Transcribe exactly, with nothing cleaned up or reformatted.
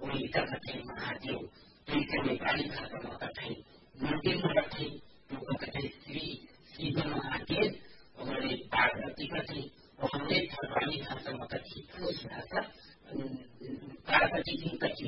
कोइका कथे महादेव तो नेपाली भाषामा कथे मन्दिरमा कथे तो कथे श्री शिव महादेव और पार्वती कथे और हमें नेपाली भाषामा कथे ठोस भाषा